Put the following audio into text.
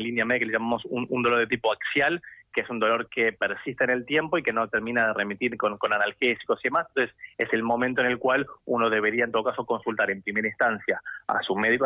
línea media que le llamamos un dolor de tipo axial, que es un dolor que persiste en el tiempo y que no termina de remitir con analgésicos y demás. Entonces es el momento en el cual uno debería en todo caso consultar en primera instancia a su médico